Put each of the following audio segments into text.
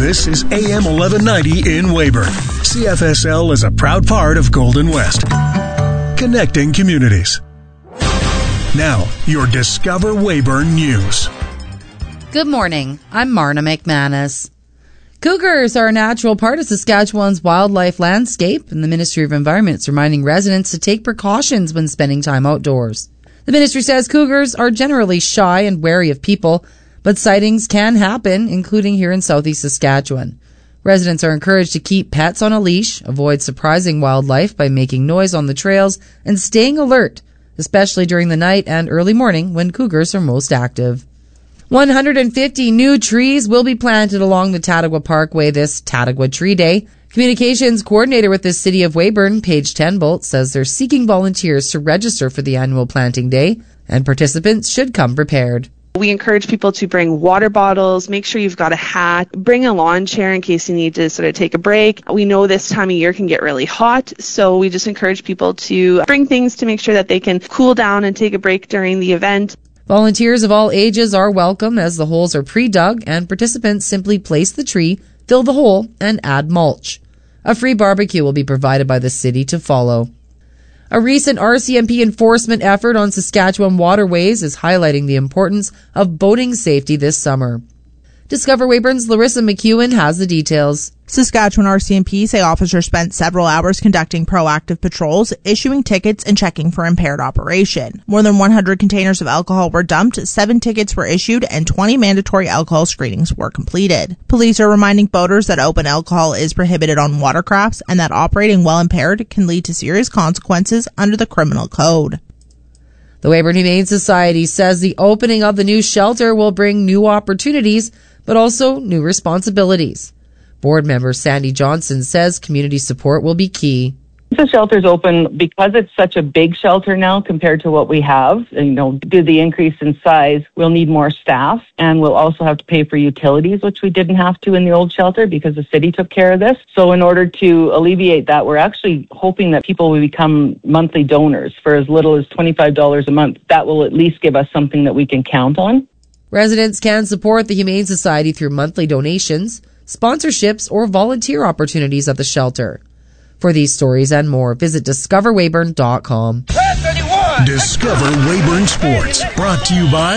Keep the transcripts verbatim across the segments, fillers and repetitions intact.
This is A M eleven ninety in Weyburn. C F S L is a proud part of Golden West. Connecting communities. Now, your Discover Weyburn News. Good morning. I'm Marna McManus. Cougars are a natural part of Saskatchewan's wildlife landscape, and the Ministry of Environment is reminding residents to take precautions when spending time outdoors. The ministry says cougars are generally shy and wary of people, but sightings can happen, including here in southeast Saskatchewan. Residents are encouraged to keep pets on a leash, avoid surprising wildlife by making noise on the trails, and staying alert, especially during the night and early morning when cougars are most active. one hundred fifty new trees will be planted along the Tattagwa Parkway this Tattagwa Tree Day. Communications coordinator with the City of Weyburn, Paige Tenbolt, says they're seeking volunteers to register for the annual planting day, and participants should come prepared. We encourage people to bring water bottles, make sure you've got a hat, bring a lawn chair in case you need to sort of take a break. We know this time of year can get really hot, so we just encourage people to bring things to make sure that they can cool down and take a break during the event. Volunteers of all ages are welcome as the holes are pre-dug and participants simply place the tree, fill the hole, and add mulch. A free barbecue will be provided by the city to follow. A recent R C M P enforcement effort on Saskatchewan waterways is highlighting the importance of boating safety this summer. Discover Weyburn's Larissa McEwen has the details. Saskatchewan R C M P say officers spent several hours conducting proactive patrols, issuing tickets, and checking for impaired operation. More than one hundred containers of alcohol were dumped, seven tickets were issued, and twenty mandatory alcohol screenings were completed. Police are reminding boaters that open alcohol is prohibited on watercrafts and that operating while impaired can lead to serious consequences under the criminal code. The Weyburn Humane Society says the opening of the new shelter will bring new opportunities, but also new responsibilities. Board member Sandy Johnson says community support will be key. The shelter's open because it's such a big shelter now compared to what we have. You know, due to the increase in size, we'll need more staff, and we'll also have to pay for utilities, which we didn't have to in the old shelter because the city took care of this. So in order to alleviate that, we're actually hoping that people will become monthly donors for as little as twenty-five dollars a month. That will at least give us something that we can count on. Residents can support the Humane Society through monthly donations, sponsorships, or volunteer opportunities at the shelter. For these stories and more, visit discover weyburn dot com. Discover Weyburn Sports, brought to you by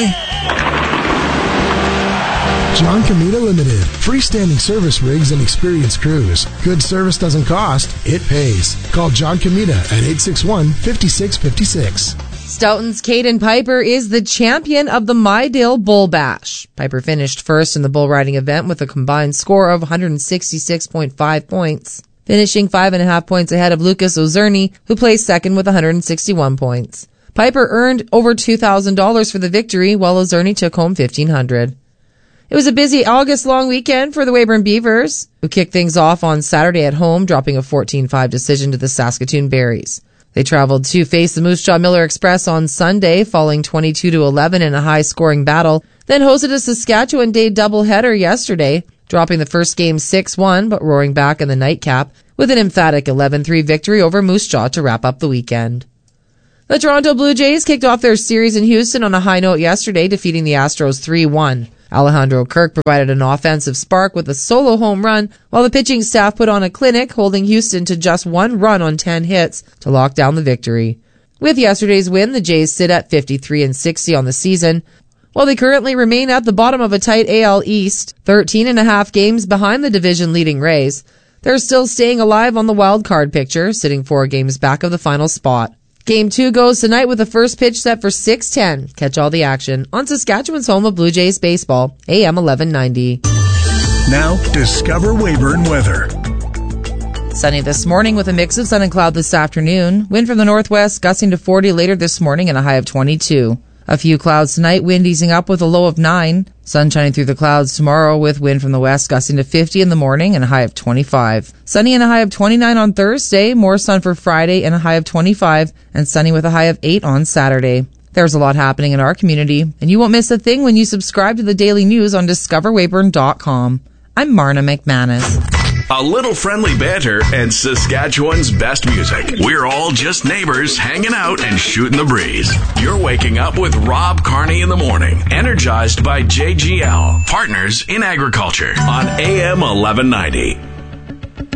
John Comita Limited. Freestanding service rigs and experienced crews. Good service doesn't cost, it pays. Call John Comita at eight six one, five six five six. Stoughton's Caden Piper is the champion of the Mydale Bull Bash. Piper finished first in the bull riding event with a combined score of one hundred sixty-six point five points, finishing five and a half points ahead of Lucas Ozerny, who placed second with one hundred sixty-one points. Piper earned over two thousand dollars for the victory, while Ozerny took home fifteen hundred dollars. It was a busy August-long weekend for the Weyburn Beavers, who kicked things off on Saturday at home, dropping a fourteen five decision to the Saskatoon Berries. They traveled to face the Moose Jaw Miller Express on Sunday, falling twenty-two to eleven in a high-scoring battle, then hosted a Saskatchewan Day doubleheader yesterday, dropping the first game six one, but roaring back in the nightcap with an emphatic eleven three victory over Moose Jaw to wrap up the weekend. The Toronto Blue Jays kicked off their series in Houston on a high note yesterday, defeating the Astros three one. Alejandro Kirk provided an offensive spark with a solo home run, while the pitching staff put on a clinic, holding Houston to just one run on ten hits to lock down the victory. With yesterday's win, the Jays sit at fifty-three and sixty on the season, while they currently remain at the bottom of a tight A L East, thirteen and a half games behind the division-leading Rays. They're still staying alive on the wild card picture, sitting four games back of the final spot. Game two goes tonight with the first pitch set for six ten. Catch all the action on Saskatchewan's home of Blue Jays baseball, A M eleven ninety. Now, Discover Weyburn weather. Sunny this morning with a mix of sun and cloud this afternoon. Wind from the northwest gusting to forty later this morning and a high of twenty-two. A few clouds tonight, wind easing up with a low of nine. Sun shining through the clouds tomorrow with wind from the west gusting to fifty in the morning and a high of twenty-five. Sunny and a high of twenty-nine on Thursday, more sun for Friday and a high of twenty-five, and sunny with a high of eight on Saturday. There's a lot happening in our community, and you won't miss a thing when you subscribe to the daily news on discover weyburn dot com. I'm Marna McManus. a little friendly banter, and Saskatchewan's best music. We're all just neighbors hanging out and shooting the breeze. You're waking up with Rob Carney in the morning, energized by J G L, Partners in Agriculture, on A M eleven ninety.